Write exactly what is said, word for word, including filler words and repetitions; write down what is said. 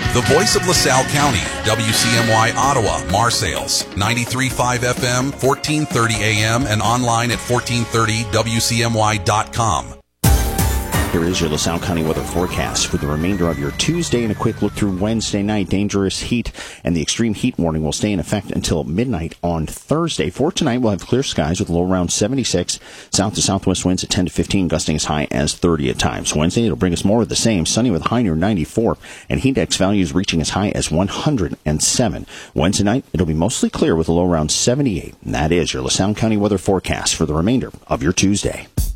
The voice of LaSalle County, W C M Y Ottawa, Marseilles, ninety-three point five F M, fourteen thirty A M, and online at fourteen thirty W C M Y dot com. Here is your LaSalle County weather forecast for the remainder of your Tuesday and a quick look through Wednesday night. Dangerous heat and the extreme heat warning will stay in effect until midnight on Thursday. For tonight, we'll have clear skies with a low around seventy-six, south to southwest winds at ten to fifteen, gusting as high as thirty at times. Wednesday, it'll bring us more of the same, sunny with a high near ninety-four, and heat index values reaching as high as one hundred seven. Wednesday night, it'll be mostly clear with a low around seventy-eight. And that is your LaSalle County weather forecast for the remainder of your Tuesday.